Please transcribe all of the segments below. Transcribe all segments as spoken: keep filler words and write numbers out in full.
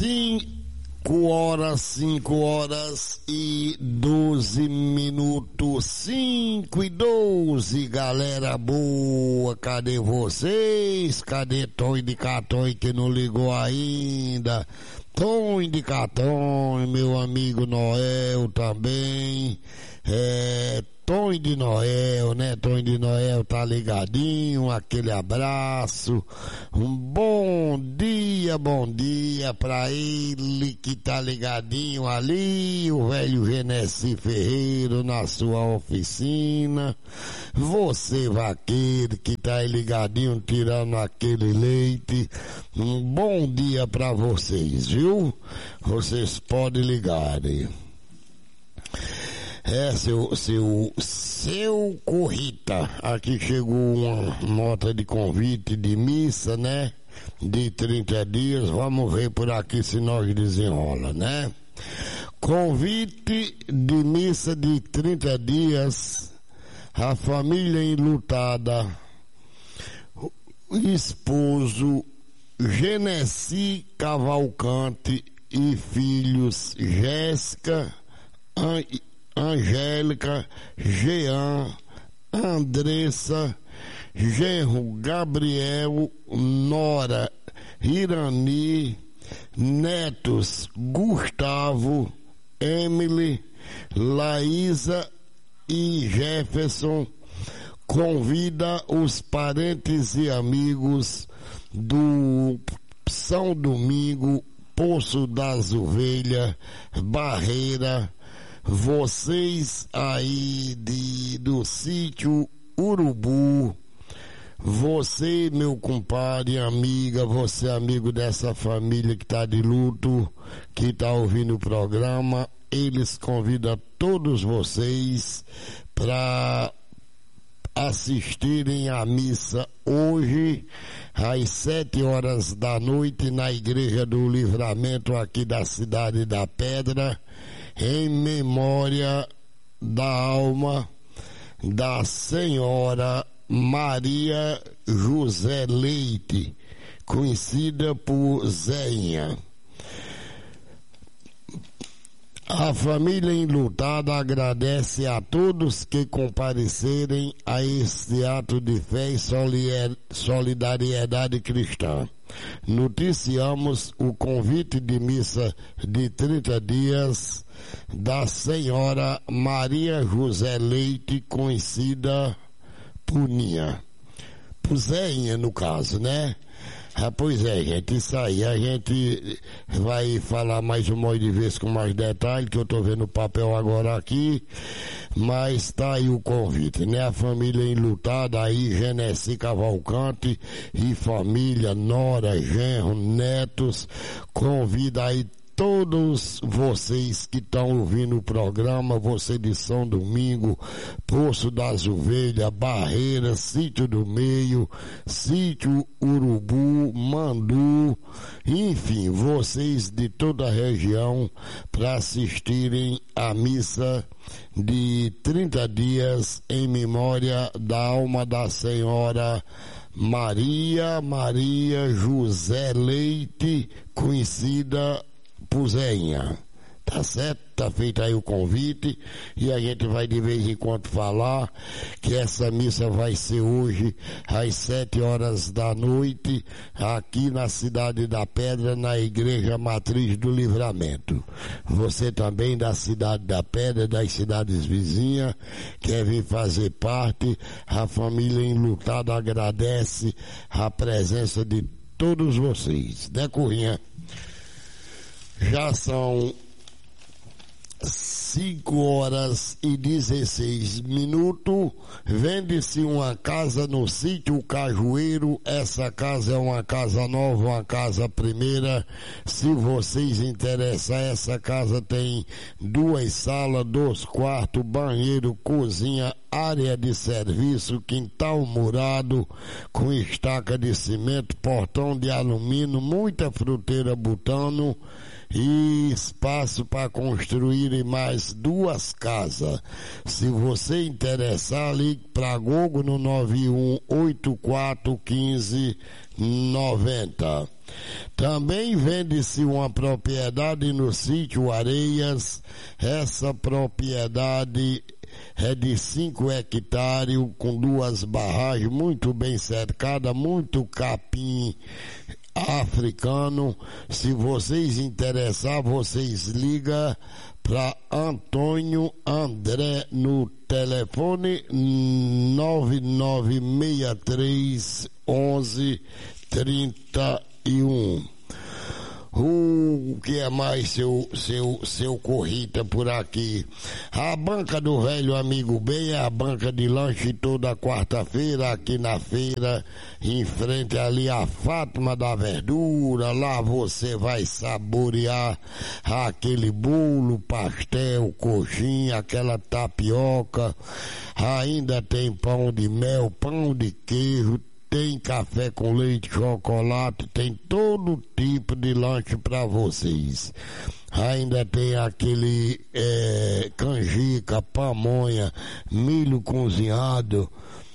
Cinco horas, cinco horas e doze minutos, cinco e doze, galera boa, cadê vocês? Cadê Tom de Catonho que não ligou ainda? Tom de Catonho, meu amigo Noel também, é, Tom de Noel, né? Tom de Noel tá ligadinho, aquele abraço, um bom dia, bom dia pra ele que tá ligadinho ali, o velho Genesi Ferreiro na sua oficina, você vaqueiro que tá aí ligadinho tirando aquele leite, um bom dia pra vocês, viu? Vocês podem ligar aí. É, seu, seu, seu Corrita, aqui chegou uma nota de convite de missa, né? De trinta dias, vamos ver por aqui se nós desenrola, né? Convite de missa de trinta dias, a família enlutada, o esposo Genesi Cavalcante e filhos Jéssica, An Angélica, Jean, Andressa, genro Gabriel, nora Irani, netos Gustavo, Emily, Laísa e Jefferson, convida os parentes e amigos do São Domingo, Poço das Ovelhas, Barreira, vocês aí de, do sítio Urubu, você, meu compadre, amiga, você amigo dessa família que tá de luto, que tá ouvindo o programa, eles convidam todos vocês para assistirem à missa hoje, às sete horas da noite, na Igreja do Livramento aqui da Cidade da Pedra, em memória da alma da senhora Maria José Leite, conhecida por Zéinha. A família enlutada agradece a todos que comparecerem a este ato de fé e solidariedade cristã. Noticiamos o convite de missa de trinta dias da senhora Maria José Leite, conhecida por Ninha. Por Zéinha, no caso, né? Ah, pois é, gente, isso aí, a gente vai falar mais um monte de vezes com mais detalhe, que eu tô vendo o papel agora aqui, mas tá aí o convite, né? A família enlutada aí, Genesi Cavalcante e família, nora, genro, netos, convida aí todos vocês que estão ouvindo o programa, você de São Domingo, Poço das Ovelhas, Barreira, Sítio do Meio, Sítio Urubu, Mandu, enfim, vocês de toda a região para assistirem à missa de trinta dias em memória da alma da senhora Maria, Maria José Leite, conhecida Puzenha. Tá certo? Tá feito aí o convite e a gente vai de vez em quando falar que essa missa vai ser hoje às sete horas da noite aqui na Cidade da Pedra, na Igreja Matriz do Livramento. Você também da Cidade da Pedra, das cidades vizinhas, quer vir fazer parte, a família enlutada agradece a presença de todos vocês, né, Corrinha? Já são cinco horas e dezesseis minutos. Vende-se uma casa no sítio Cajueiro. Essa casa é uma casa nova, uma casa primeira. Se vocês interessam, essa casa tem duas salas, dois quartos, banheiro, cozinha, área de serviço, quintal murado com estaca de cimento, portão de alumínio, muita fruteira butano e espaço para construir mais duas casas. Se você interessar, ligue para Gogo no nove um oito quatro um cinco nove zero. Também vende-se uma propriedade no sítio Areias. Essa propriedade é de cinco hectares, com duas barragens, muito bem cercada, muito capim africano. Se vocês interessar, vocês ligam para Antônio André no telefone nove nove seis três onze trinta e um. O que é mais seu, seu, seu corrida por aqui? A banca do velho amigo bem é a banca de lanche toda quarta-feira aqui na feira, em frente ali a Fátima da Verdura. Lá você vai saborear aquele bolo, pastel, coxinha, aquela tapioca. Ainda tem pão de mel, pão de queijo, tem café com leite, chocolate, tem todo tipo de lanche para vocês. Ainda tem aquele é, canjica, pamonha, milho cozinhado.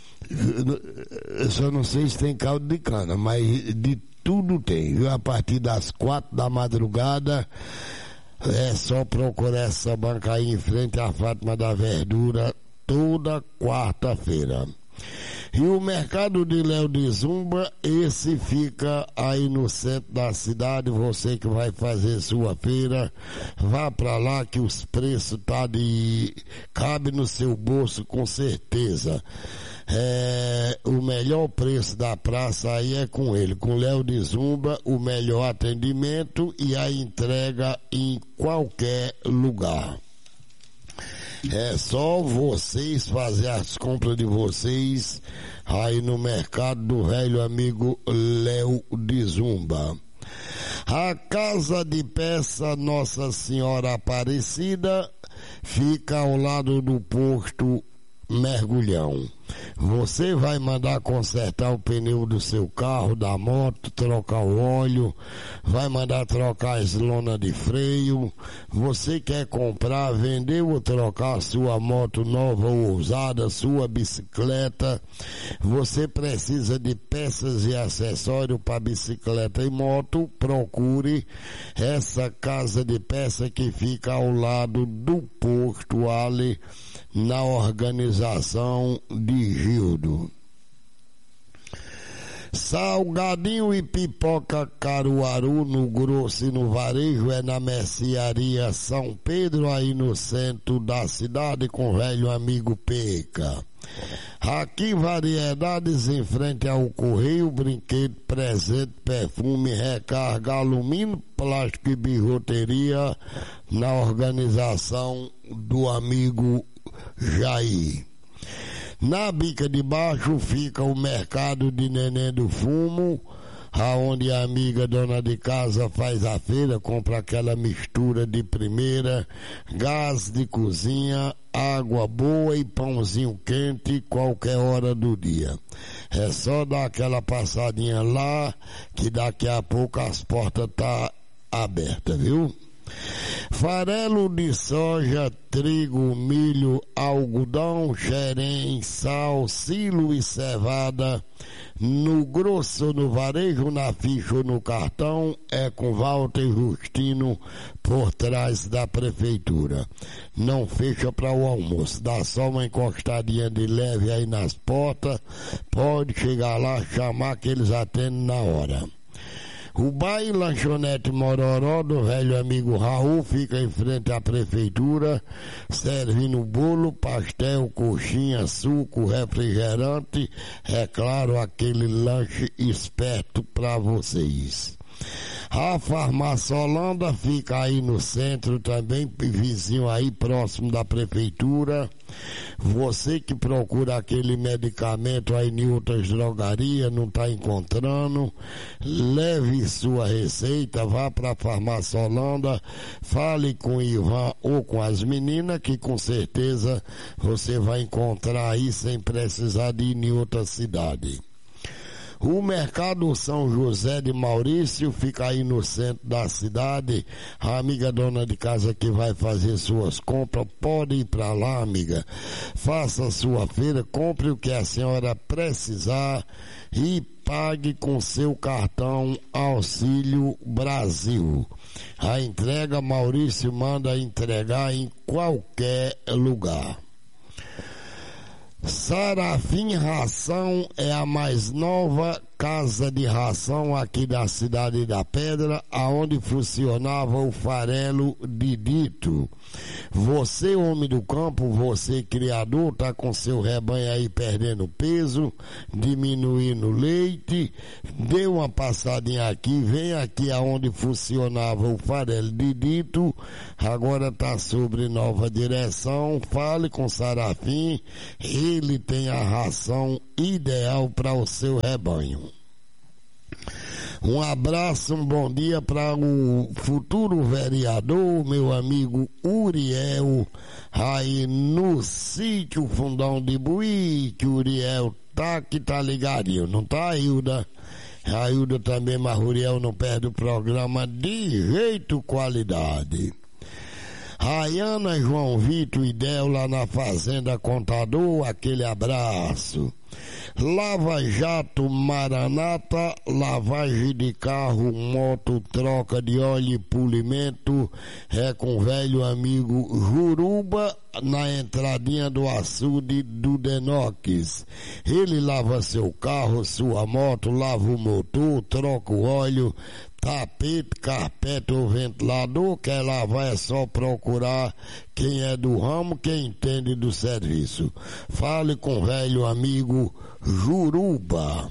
Eu só não sei se tem caldo de cana, mas de tudo tem, viu? A partir das quatro da madrugada é só procurar essa banca aí em frente à Fátima da Verdura toda quarta-feira. E o mercado de Léo de Zumba, esse fica aí no centro da cidade. Você que vai fazer sua feira, vá pra lá que os preços tá de... cabe no seu bolso com certeza. É, o melhor preço da praça aí é com ele, com Léo de Zumba, o melhor atendimento e a entrega em qualquer lugar. É só vocês fazer as compras de vocês aí no mercado do velho amigo Léo de Zumba. A casa de peça Nossa Senhora Aparecida fica ao lado do posto Mergulhão. Você vai mandar consertar o pneu do seu carro, da moto, trocar o óleo, vai mandar trocar as lonas de freio. Você quer comprar, vender ou trocar sua moto nova ou usada, sua bicicleta. Você precisa de peças e acessórios para bicicleta e moto. Procure essa casa de peça que fica ao lado do posto ali, na organização de Gildo. Salgadinho e pipoca Caruaru no grosso e no varejo é na mercearia São Pedro, aí no centro da cidade, com o velho amigo Peca. Aqui variedades em frente ao correio, brinquedo, presente, perfume, recarga, alumínio, plástico e bijuteria, na organização do amigo Jair. Na bica de baixo fica o mercado de Neném do Fumo, aonde a amiga dona de casa faz a feira, compra aquela mistura de primeira, gás de cozinha, água boa e pãozinho quente qualquer hora do dia. É só dar aquela passadinha lá, que daqui a pouco as portas tá abertas, viu? Farelo de soja, trigo, milho, algodão, xerém, sal, silo e cevada, no grosso, no varejo, na ficha ou no cartão, é com Walter Justino, por trás da prefeitura. Não fecha para o almoço, dá só uma encostadinha de leve aí nas portas, pode chegar lá, chamar que eles atendem na hora. O bar e lanchonete Mororó do velho amigo Raul fica em frente à prefeitura, servindo bolo, pastel, coxinha, suco, refrigerante, é claro, aquele lanche esperto para vocês. A Farmácia Holanda fica aí no centro também, vizinho aí, próximo da prefeitura. Você que procura aquele medicamento aí em outras drogarias, não está encontrando, leve sua receita, vá para a Farmácia Holanda, fale com o Ivan ou com as meninas, que com certeza você vai encontrar aí sem precisar de ir em outra cidade. O Mercado São José de Maurício fica aí no centro da cidade. A amiga dona de casa que vai fazer suas compras pode ir para lá, amiga. Faça sua feira, compre o que a senhora precisar e pague com seu cartão Auxílio Brasil. A entrega, Maurício manda entregar em qualquer lugar. Sarafim Ração é a mais nova casa de ração aqui da Cidade da Pedra, aonde funcionava o farelo Didito. Você, homem do campo, você criador, tá com seu rebanho aí perdendo peso, diminuindo leite, dê uma passadinha aqui, vem aqui aonde funcionava o farelo Didito, agora tá sobre nova direção, fale com Sarafim, ele tem a ração ideal para o seu rebanho. Um abraço, um bom dia para o futuro vereador, meu amigo Uriel, aí no sítio Fundão de Buí, que o Uriel tá que tá ligadinho, não tá, Hilda? A Hilda também, mas o Uriel não perde o programa de jeito qualidade. Rayana, João Vitor e Del lá na Fazenda Contador, aquele abraço. Lava Jato Maranata, lavagem de carro, moto, troca de óleo e polimento, é com o velho amigo Juruba, na entradinha do açude do Denox. Ele lava seu carro, sua moto, lava o motor, troca o óleo, tapete, carpete ou ventilador. Quer lavar é só procurar quem é do ramo, quem entende do serviço. Fale com o velho amigo Juruba.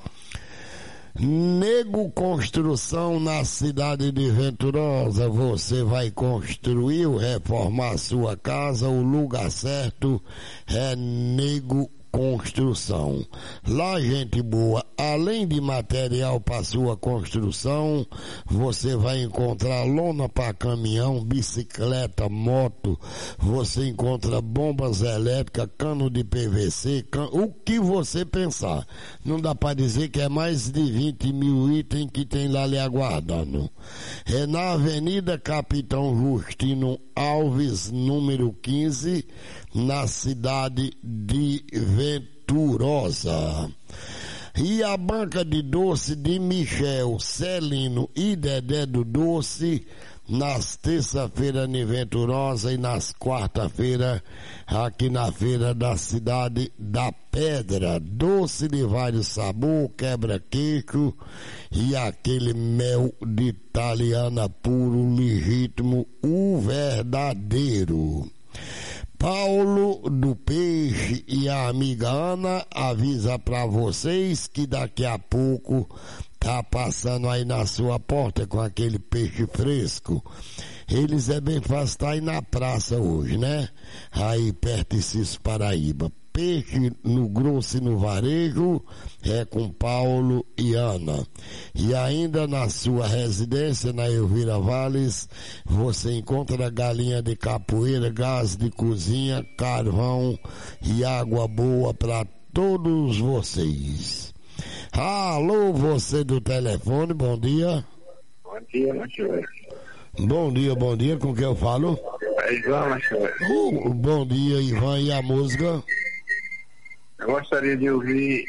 Nego Construção na cidade de Venturosa, você vai construir ou reformar sua casa, o lugar certo é Nego Construção. Lá, gente boa, além de material para sua construção, você vai encontrar lona para caminhão, bicicleta, moto, você encontra bombas elétricas, cano de P V C, can... o que você pensar. Não dá para dizer que é mais de vinte mil itens que tem lá lhe aguardando. É na Avenida Capitão Justino Alves, número quinze, na cidade de Venturosa. E a banca de doce de Michel, Celino e Dedé do Doce, nas terça-feira em Venturosa e nas quarta-feira aqui na feira da Cidade da Pedra. Doce de vários sabores, quebra-queixo e aquele mel de italiana puro, legítimo, o verdadeiro. Paulo do Peixe e a amiga Ana avisa para vocês que daqui a pouco tá passando aí na sua porta com aquele peixe fresco. Eles é bem fácil, tá aí na praça hoje, né? Aí perto de Cis Paraíba. Peixe no grosso e no varejo é com Paulo e Ana. E ainda na sua residência, na Elvira Valles, você encontra galinha de capoeira, gás de cozinha, carvão e água boa para todos vocês. Alô, você do telefone, bom dia. Bom dia, Matheus. Bom dia, bom dia, com quem eu falo? É Ivan, Matheus. Uh, bom dia, Ivan, e a música? Eu gostaria de ouvir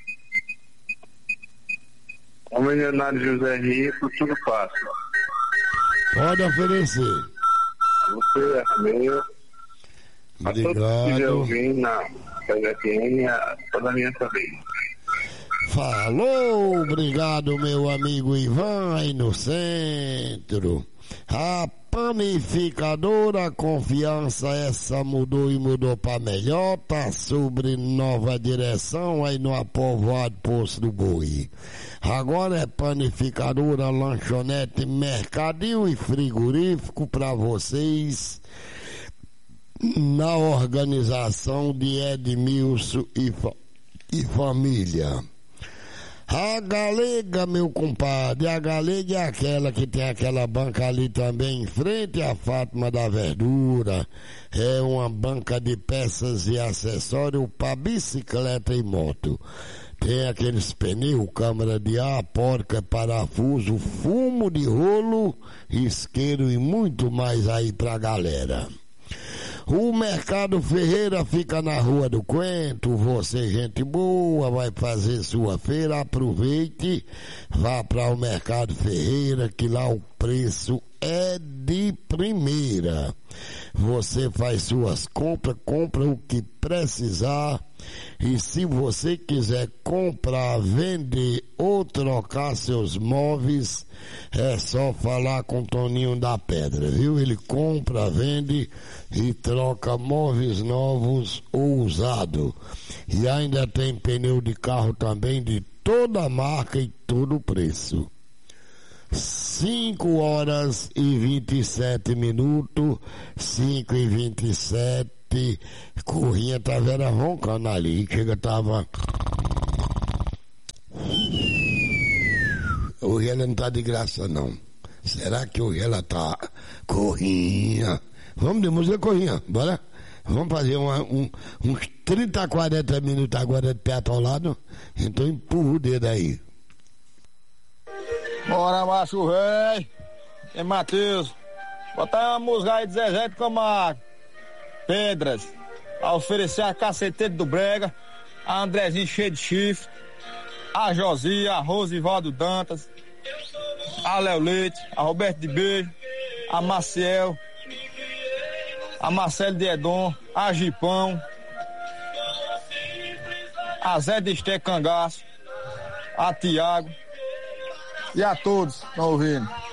o milionário José Rico, Tudo Fácil. Pode oferecer. Você, é meu. A todos que estiver Obrigado. ouvindo na F M, a toda a minha família. Falou, obrigado, meu amigo Ivan, aí no centro. Rapaz, Panificadora Confiança, essa mudou e mudou para melhor, tá sobre nova direção aí no Apovoado Poço do Boi. Agora é panificadora, lanchonete, mercadinho e frigorífico para vocês, na organização de Edmilson e, fa e família. A Galega, meu compadre, a Galega é aquela que tem aquela banca ali também em frente à Fátima da Verdura. É uma banca de peças e acessórios para bicicleta e moto. Tem aqueles pneus, câmara de ar, porca, parafuso, fumo de rolo, isqueiro e muito mais aí pra galera. O Mercado Ferreira fica na Rua do Coentro. Você, gente boa, vai fazer sua feira, aproveite, vá para o Mercado Ferreira, que lá o preço é de primeira. Você faz suas compras, compra o que precisar, e se você quiser comprar, vender ou trocar seus móveis, é só falar com o Toninho da Pedra, viu? Ele compra, vende e troca móveis novos ou usados. E ainda tem pneu de carro também de toda marca e todo preço. cinco horas e vinte e sete minutos, cinco e vinte e sete. Corrinha tava era roncando ali, chega tava. Hoje ela não tá de graça não. Será que hoje ela tá? Corrinha. Vamos de música, Corrinha, bora? Vamos fazer uma, um, uns trinta, quarenta minutos agora de pé atolado. Então empurra o dedo aí. Bora, macho velho. É Matheus. Botar uma música aí de Zezé de Camargo. Pedras. A oferecer a cacetete do Brega. A Andrezinho cheio de chifre. A Josia, a Rosivaldo Dantas. A Léo Leite. A Roberto de Beijo. A Maciel. A Marcelo de Edom. A Gipão. A Zé de Esté Cangaço. A Tiago. E a todos que estão ouvindo.